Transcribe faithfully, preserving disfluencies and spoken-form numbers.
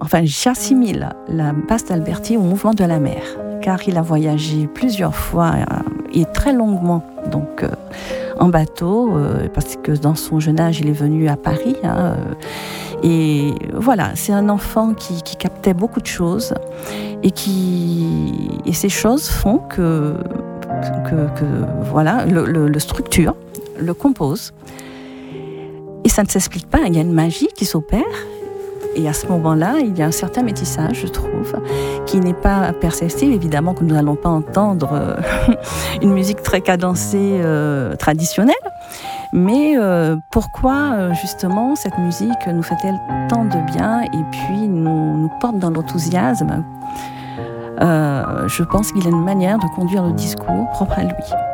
enfin j'assimile la basse d'Alberti au mouvement de la mer, car il a voyagé plusieurs fois euh, et très longuement, donc euh, en bateau, euh, parce que dans son jeune âge, il est venu à Paris. Hein, euh, et voilà, c'est un enfant qui, qui captait beaucoup de choses, et qui et ces choses font que que, que voilà, le, le, le structure, le compose, et ça ne s'explique pas. Il y a une magie qui s'opère. Et à ce moment-là, il y a un certain métissage, je trouve, qui n'est pas perceptible. Évidemment que nous n'allons pas entendre euh, une musique très cadencée euh, traditionnelle. Mais euh, pourquoi, euh, justement, cette musique nous fait-elle tant de bien et puis nous, nous porte dans l'enthousiasme? euh, Je pense qu'il a une manière de conduire le discours propre à lui.